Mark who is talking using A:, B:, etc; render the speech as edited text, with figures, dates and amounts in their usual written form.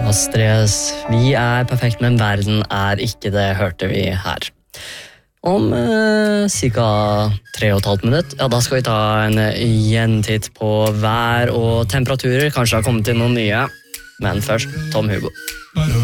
A: Astrid S, vi perfekt, men verden ikke det, hørte vi her. Om cirka 3,5 minutter, ja, da skal vi ta en gjentitt på vær og temperaturer. Kanskje det har kommet til noen nye, men først Tom Hugo.